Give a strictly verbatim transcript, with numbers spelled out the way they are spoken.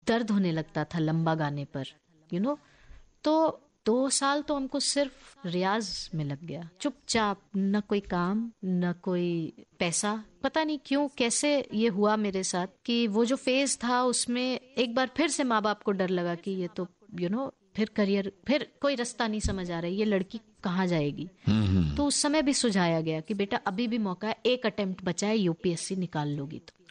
दर्द होने लगता था लंबा गाने पर, यू नो। तो दो साल तो हमको सिर्फ रियाज में लग गया, चुपचाप, न कोई काम न कोई पैसा। पता नहीं क्यों कैसे ये हुआ मेरे साथ कि वो जो फेज था उसमें एक बार फिर से माँ बाप को डर लगा कि ये तो यू नो फिर करियर, फिर कोई रास्ता नहीं समझ आ रहा है, ये लड़की कहाँ जाएगी। तो उस समय भी सुझाया गया कि बेटा अभी भी मौका है, एक अटेम्प्ट बचा है, यूपीएससी निकाल लोगी तो।